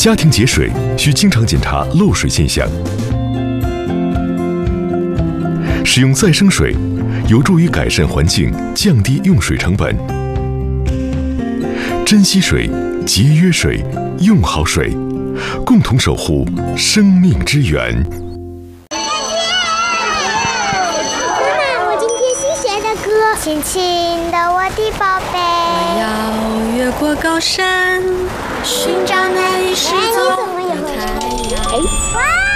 家庭节水需经常检查漏水现象。使用再生水有助于改善环境，降低用水成本。珍惜水，节约水，用好水，共同守护生命之源。 妈妈，我今天新学的歌，轻轻的我的宝贝。 我要越过高山，寻找那一失踪的太阳。 哇！